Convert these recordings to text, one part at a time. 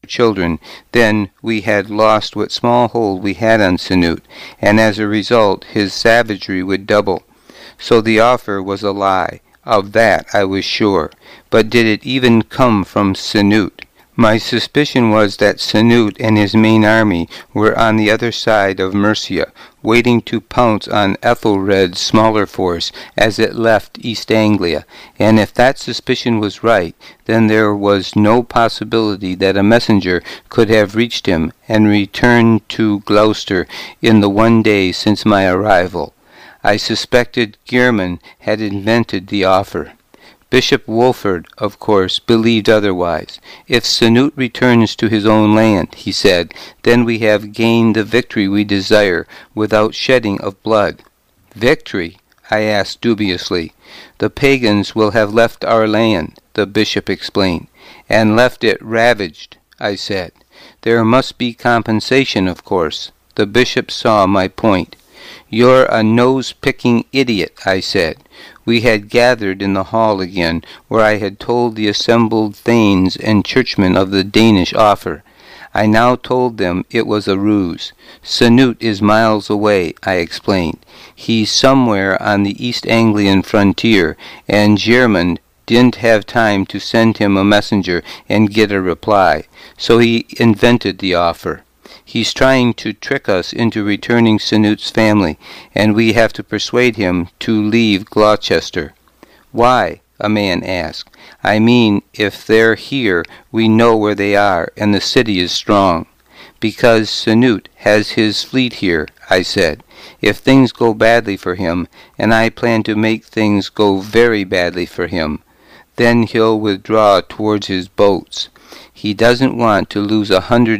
children, then we had lost what small hold we had on Sanute, and as a result his savagery would double. So the offer was a lie. Of that I was sure. But did it even come from Sanute? My suspicion was that Sanute and his main army were on the other side of Mercia, waiting to pounce on Ethelred's smaller force as it left East Anglia, and if that suspicion was right, then there was no possibility that a messenger could have reached him and returned to Gloucester in the one day since my arrival. I suspected Geirmund had invented the offer. Bishop Wolford, of course, believed otherwise. If Sanute returns to his own land, he said, then we have gained the victory we desire without shedding of blood. Victory? I asked dubiously. The pagans will have left our land, the bishop explained, and left it ravaged, I said. There must be compensation, of course. The bishop saw my point. You're a nose-picking idiot, I said. We had gathered in the hall again, where I had told the assembled thanes and churchmen of the Danish offer. I now told them it was a ruse. Sanute is miles away, I explained. He's somewhere on the East Anglian frontier, and Geirmund didn't have time to send him a messenger and get a reply, so he invented the offer. He's trying to trick us into returning Sanute's family, and we have to persuade him to leave Gloucester. Why? A man asked. I mean, if they're here, we know where they are, and the city is strong. Because Sanute has his fleet here, I said. If things go badly for him, and I plan to make things go very badly for him, then he'll withdraw towards his boats. He doesn't want to lose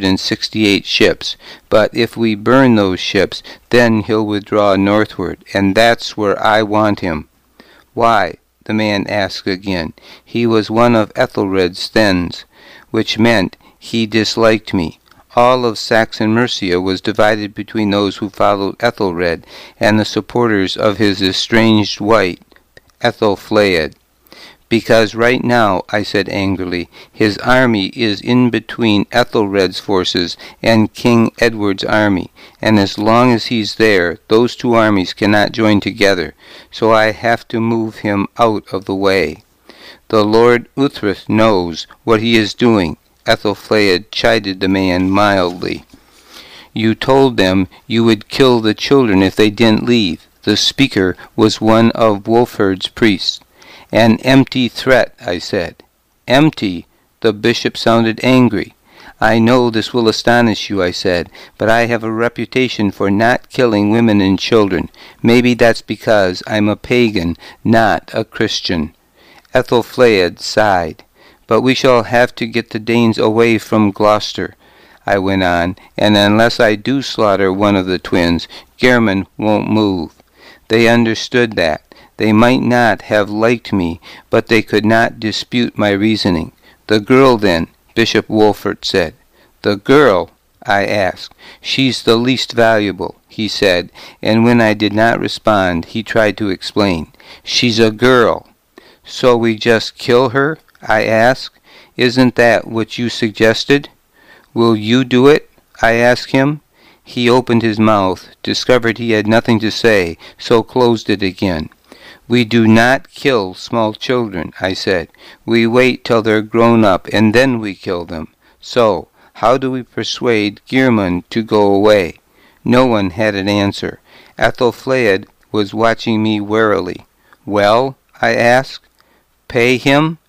168 ships, but if we burn those ships, then he'll withdraw northward, and that's where I want him. Why? The man asked again. He was one of Ethelred's thanes, which meant he disliked me. All of Saxon Mercia was divided between those who followed Ethelred and the supporters of his estranged wife, Ethelflaed. Because right now, I said angrily, his army is in between Ethelred's forces and King Edward's army, and as long as he's there, those two armies cannot join together, so I have to move him out of the way. The Lord Uhtred knows what he is doing, Ethelflaed chided the man mildly. You told them you would kill the children if they didn't leave. The speaker was one of Wolfherd's priests. An empty threat, I said. Empty? The bishop sounded angry. I know this will astonish you, I said, but I have a reputation for not killing women and children. Maybe that's because I'm a pagan, not a Christian. Ethelflaed sighed. But we shall have to get the Danes away from Gloucester, I went on, and unless I do slaughter one of the twins, Geirmund won't move. They understood that. They might not have liked me, but they could not dispute my reasoning. The girl, then, Bishop Wolfert said. The girl? I asked. She's the least valuable, he said, and when I did not respond, he tried to explain. She's a girl. So we just kill her? I asked. Isn't that what you suggested? Will you do it? I asked him. He opened his mouth, discovered he had nothing to say, so closed it again. We do not kill small children, I said. We wait till they're grown up, and then we kill them. So, how do we persuade Geirmund to go away? No one had an answer. Ethelflaed was watching me warily. Well? I asked. Pay him?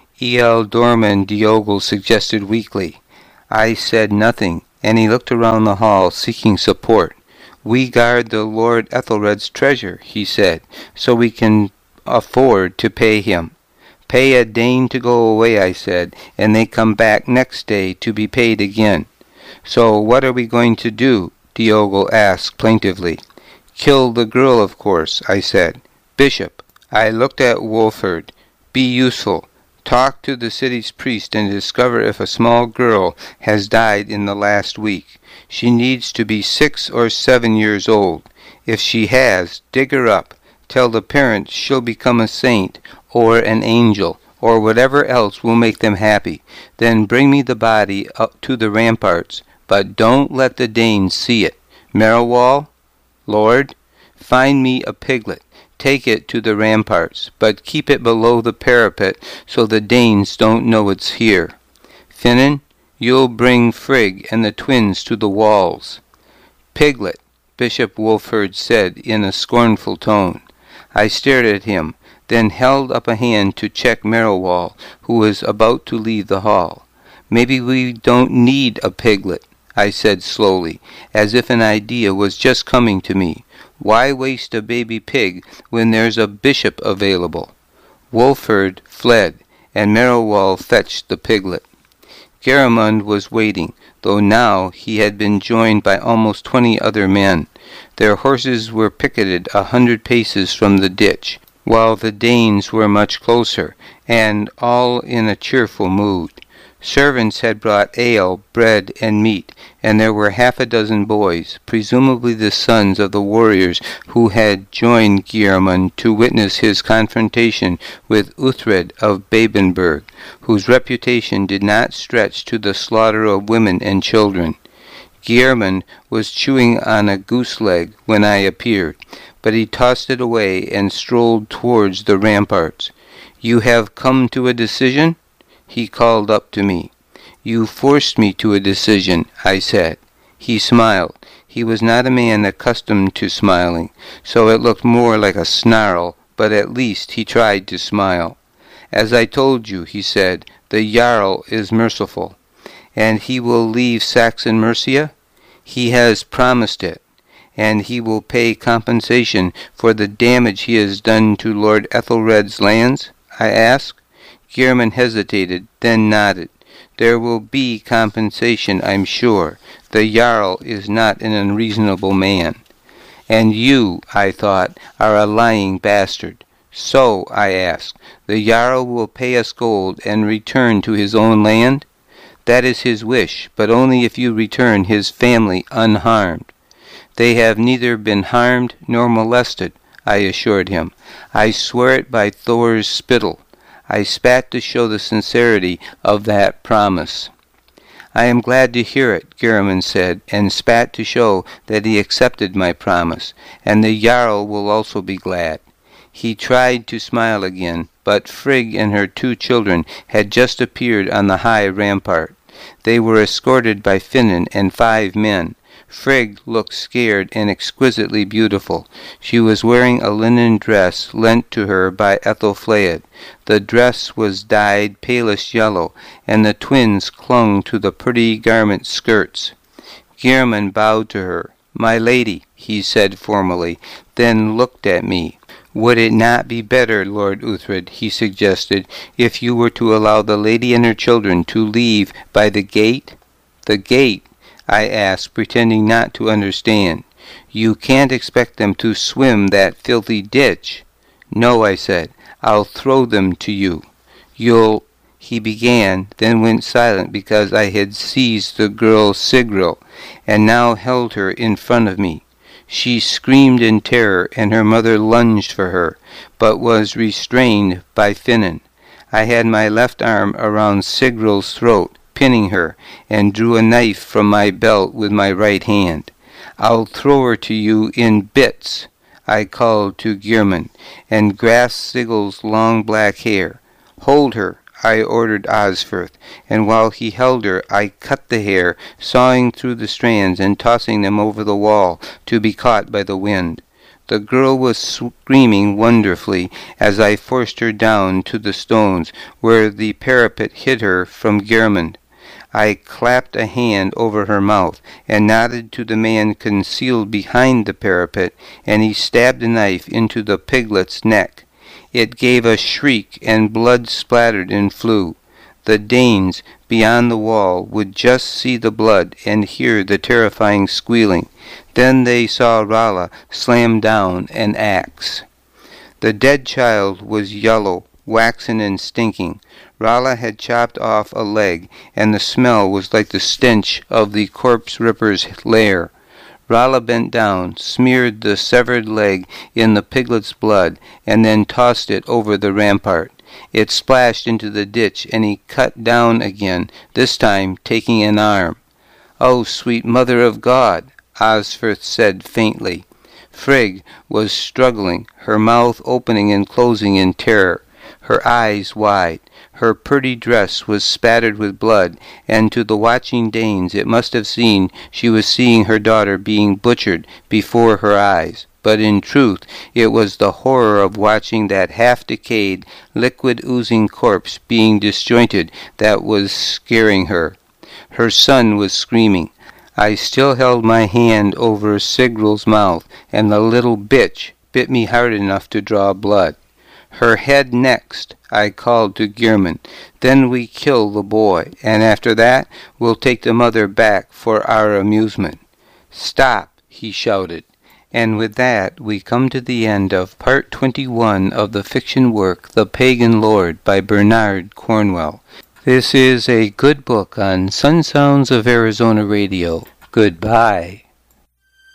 Ealdorman Diogal suggested weakly. I said nothing, and he looked around the hall, seeking support. We guard the Lord Ethelred's treasure, he said, so we can afford to pay him. Pay a Dane to go away, I said, and they come back next day to be paid again. So what are we going to do? Diogal asked plaintively. Kill the girl, of course, I said. Bishop, I looked at Wolfherd. Be useful. Talk to the city's priest and discover if a small girl has died in the last week. She needs to be 6 or 7 years old. If she has, dig her up. Tell the parents she'll become a saint or an angel or whatever else will make them happy. Then bring me the body up to the ramparts, but don't let the Danes see it. Merowal, Lord, find me a piglet. Take it to the ramparts, but keep it below the parapet so the Danes don't know it's here. Finan, you'll bring Frigg and the twins to the walls. Piglet, Bishop Wulfhere said in a scornful tone. I stared at him, then held up a hand to check Merowal, who was about to leave the hall. Maybe we don't need a piglet, I said slowly, as if an idea was just coming to me. Why waste a baby pig when there's a bishop available? Wulfhere fled, and Merowal fetched the piglet. Garamund was waiting, though now he had been joined by almost 20 other men. Their horses were picketed 100 paces from the ditch, while the Danes were much closer, and all in a cheerful mood. Servants had brought ale, bread, and meat, and there were 6 boys, presumably the sons of the warriors who had joined Geirmund to witness his confrontation with Uhtred of Babenberg, whose reputation did not stretch to the slaughter of women and children. Geirmund was chewing on a goose leg when I appeared, but he tossed it away and strolled towards the ramparts. You have come to a decision? He called up to me. You forced me to a decision, I said. He smiled. He was not a man accustomed to smiling, so it looked more like a snarl, but at least he tried to smile. As I told you, he said, the Jarl is merciful. And he will leave Saxon Mercia? He has promised it. And he will pay compensation for the damage he has done to Lord Ethelred's lands? I asked. Geirmund hesitated, then nodded. There will be compensation, I'm sure. The Jarl is not an unreasonable man. And you, I thought, are a lying bastard. So, I asked, the Jarl will pay us gold and return to his own land? That is his wish, but only if you return his family unharmed. They have neither been harmed nor molested, I assured him. I swear it by Thor's spittle. I spat to show the sincerity of that promise. I am glad to hear it, Geirmund said, and spat to show that he accepted my promise, and the Jarl will also be glad. He tried to smile again, but Frigg and her 2 children had just appeared on the high rampart. They were escorted by Finan and 5 men. Frigg looked scared and exquisitely beautiful. She was wearing a linen dress lent to her by Ethelflaed. The dress was dyed palest yellow, and the twins clung to the pretty garment skirts. Geirmund bowed to her. My lady, he said formally, then looked at me. Would it not be better, Lord Uhtred, he suggested, if you were to allow the lady and her children to leave by the gate? The gate? I asked, pretending not to understand. You can't expect them to swim that filthy ditch. No, I said, I'll throw them to you. You'll... He began, then went silent because I had seized the girl Sigril, and now held her in front of me. She screamed in terror, and her mother lunged for her, but was restrained by Finan. I had my left arm around Sigril's throat, pinning her, and drew a knife from my belt with my right hand. I'll throw her to you in bits, I called to Geirmund, and grasped Sigril's long black hair. Hold her, I ordered Osferth, and while he held her I cut the hair, sawing through the strands and tossing them over the wall to be caught by the wind. The girl was screaming wonderfully as I forced her down to the stones, where the parapet hid her from Geirmund. I clapped a hand over her mouth, and nodded to the man concealed behind the parapet, and he stabbed a knife into the piglet's neck. It gave a shriek, and blood splattered and flew. The Danes, beyond the wall, would just see the blood and hear the terrifying squealing. Then they saw Rala slam down an axe. The dead child was yellow, waxen and stinking. Rala had chopped off a leg, and the smell was like the stench of the corpse-ripper's lair. Rala bent down, smeared the severed leg in the piglet's blood, and then tossed it over the rampart. It splashed into the ditch, and he cut down again, this time taking an arm. "Oh, sweet Mother of God!" Osferth said faintly. Frigg was struggling, her mouth opening and closing in terror, her eyes wide. Her pretty dress was spattered with blood, and to the watching Danes it must have seemed she was seeing her daughter being butchered before her eyes. But in truth it was the horror of watching that half-decayed, liquid-oozing corpse being disjointed that was scaring her. Her son was screaming. I still held my hand over Sigrl's mouth, and the little bitch bit me hard enough to draw blood. "Her head next," I called to Geirmund. "Then we kill the boy, and after that we'll take the mother back for our amusement." "Stop!" he shouted. And with that we come to the end of Part 21 of the fiction work The Pagan Lord by Bernard Cornwell. This is a good book on Sun Sounds of Arizona Radio. Goodbye.